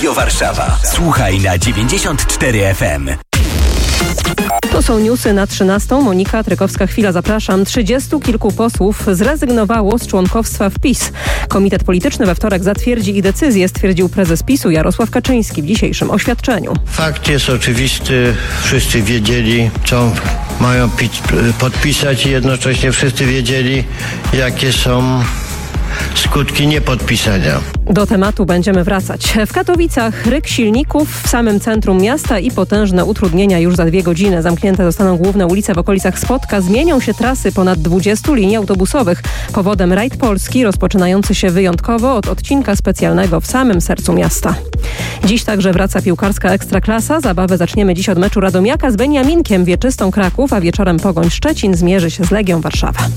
Radio Warszawa. Słuchaj na 94 FM. To są newsy na 13. Monika Trykowska-Chwila, zapraszam. 30 kilku posłów zrezygnowało z członkostwa w PiS. Komitet polityczny we wtorek zatwierdzi ich decyzję, stwierdził prezes PiS-u Jarosław Kaczyński w dzisiejszym oświadczeniu. Fakt jest oczywisty. Wszyscy wiedzieli, co mają podpisać i jednocześnie wszyscy wiedzieli, jakie są skutki niepodpisania. Do tematu będziemy wracać. W Katowicach ryk silników w samym centrum miasta i potężne utrudnienia już za 2 godziny. Zamknięte zostaną główne ulice w okolicach Spodka. Zmienią się trasy ponad 20 linii autobusowych. Powodem rajd Polski rozpoczynający się wyjątkowo od odcinka specjalnego w samym sercu miasta. Dziś także wraca piłkarska Ekstraklasa. Zabawę zaczniemy dziś od meczu Radomiaka z Beniaminkiem Wieczystą Kraków, a wieczorem Pogoń Szczecin zmierzy się z Legią Warszawa.